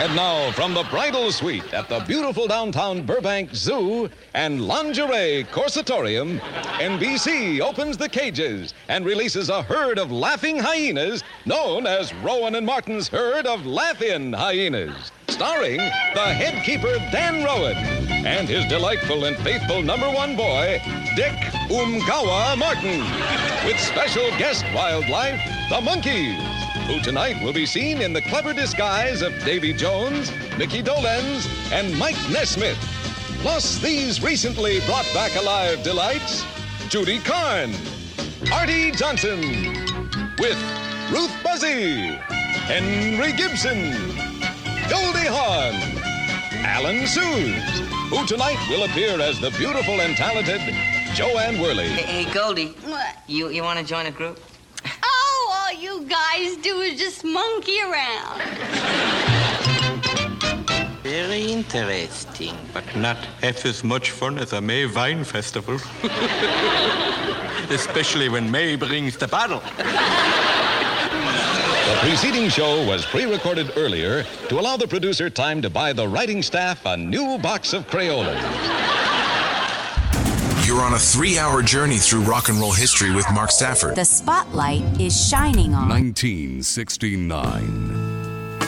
And now, from the bridal suite at the beautiful downtown Burbank Zoo and Lingerie Corsatorium, NBC opens the cages and releases a herd of laughing hyenas known as Rowan and Martin's Herd of Laugh-In Hyenas, starring the head keeper Dan Rowan and his delightful and faithful number one boy, Dick Umgawa Martin, with special guest wildlife, the monkeys, who tonight will be seen in the clever disguise of Davy Jones, Mickey Dolenz, and Mike Nesmith. Plus, these recently brought back alive delights, Judy Carn, Artie Johnson, with Ruth Buzzy, Henry Gibson, Goldie Hawn, Alan Suze, who tonight will appear as the beautiful and talented Joanne Worley. Hey, Goldie. What? You want to join a group? Oh, all you guys do is just monkey around. Very interesting, but not half as much fun as a May Wine Festival. Especially when May brings the bottle. The preceding show was pre-recorded earlier to allow the producer time to buy the writing staff a new box of Crayolas. You're on a 3-hour journey through rock and roll history with Mark Stafford. The spotlight is shining on 1969.